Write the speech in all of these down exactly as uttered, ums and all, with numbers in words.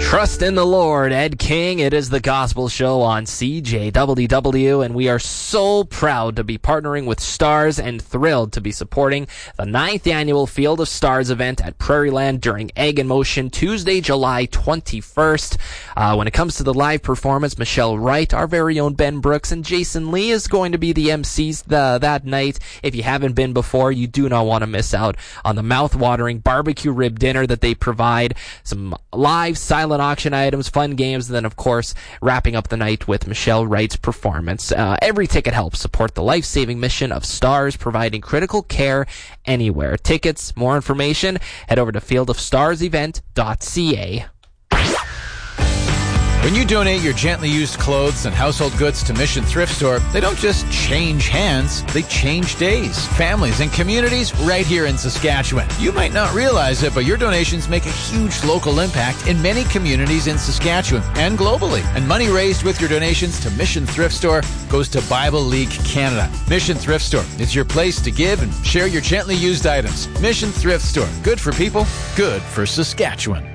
Trust in the Lord, Ed King. It is the Gospel Show on C J W W, and we are so proud to be partnering with Stars and thrilled to be supporting the ninth annual Field of Stars event at Prairieland during Egg in Motion, Tuesday, July twenty-first. Uh, when it comes to the live performance, Michelle Wright, our very own Ben Brooks, and Jason Lee is going to be the M Cs the, that night. If you haven't been before, you do not want to miss out on the mouth-watering barbecue rib dinner that they provide, some live silent auction items, fun games, and then, of course, wrapping up the night with Michelle Wright's performance. Uh, every ticket helps support the life-saving mission of Stars, providing critical care anywhere. Tickets, more information, head over to field of stars event dot c a. When you donate your gently used clothes and household goods to Mission Thrift Store, they don't just change hands, they change days, families, and communities right here in Saskatchewan. You might not realize it, but your donations make a huge local impact in many communities in Saskatchewan and globally. And money raised with your donations to Mission Thrift Store goes to Bible League Canada. Mission Thrift Store is your place to give and share your gently used items. Mission Thrift Store. Good for people, good for Saskatchewan.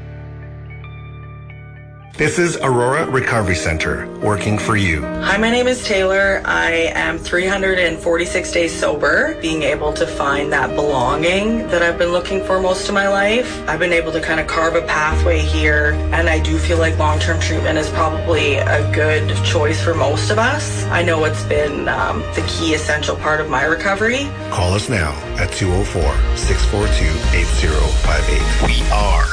This is Aurora Recovery Center, working for you. Hi, my name is Taylor. I am three hundred forty-six days sober, being able to find that belonging that I've been looking for most of my life. I've been able to kind of carve a pathway here, and I do feel like long-term treatment is probably a good choice for most of us. I know it's been um, the key essential part of my recovery. Call us now at two oh four, six four two, eight oh five eight. We are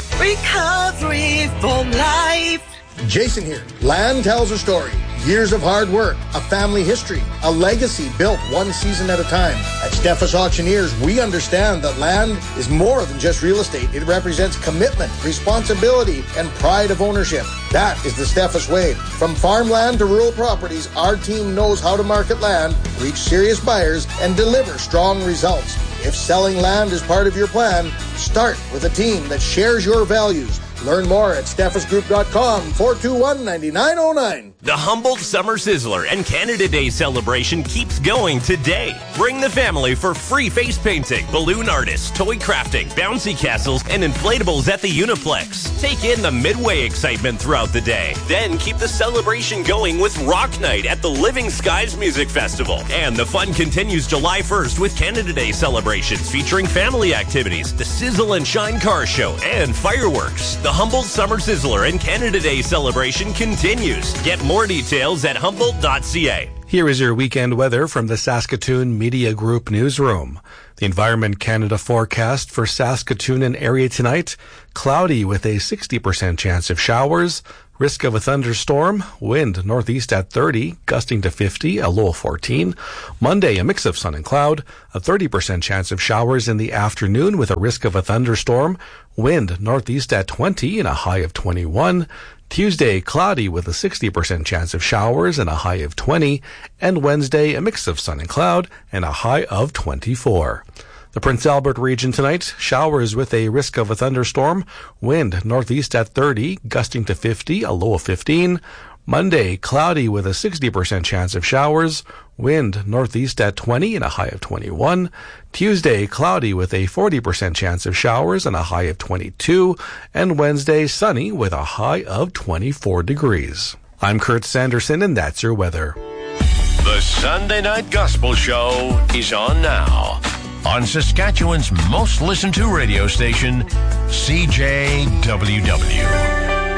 Recovery for Life. Jason here. Land tells a story. Years of hard work, a family history, a legacy built one season at a time. At Steffes Auctioneers, we understand that land is more than just real estate. It represents commitment, responsibility, and pride of ownership. That is the Steffes way. From farmland to rural properties, our team knows how to market land, reach serious buyers, and deliver strong results. If selling land is part of your plan, start with a team that shares your values. Learn more at steffes group dot com, four two one, nine nine oh nine. The Humboldt Summer Sizzler and Canada Day celebration keeps going today. Bring the family for free face painting, balloon artists, toy crafting, bouncy castles, and inflatables at the Uniplex. Take in the Midway excitement throughout the day. Then keep the celebration going with Rock Night at the Living Skies Music Festival. And the fun continues July first with Canada Day celebrations featuring family activities, the Sizzle and Shine Car Show, and fireworks. The Humboldt Summer Sizzler and Canada Day celebration continues. Get more details at humboldt dot c a. Here is your weekend weather from the Saskatoon Media Group newsroom. The Environment Canada forecast for Saskatoon and area tonight, cloudy with a sixty percent chance of showers, risk of a thunderstorm, wind northeast at thirty, gusting to fifty, a low of fourteen. Monday, a mix of sun and cloud, a thirty percent chance of showers in the afternoon with a risk of a thunderstorm, wind northeast at twenty and a high of twenty-one. Tuesday, cloudy with a sixty percent chance of showers and a high of twenty. And Wednesday, a mix of sun and cloud and a high of twenty-four. The Prince Albert region tonight, showers with a risk of a thunderstorm, wind northeast at thirty, gusting to fifty, a low of fifteen. Monday, cloudy with a sixty percent chance of showers, wind northeast at twenty and a high of twenty-one. Tuesday, cloudy with a forty percent chance of showers and a high of twenty-two. And Wednesday, sunny with a high of twenty-four degrees. I'm Kurt Sanderson, and that's your weather. The Sunday Night Gospel Show is on now on Saskatchewan's most listened to radio station, C J W W.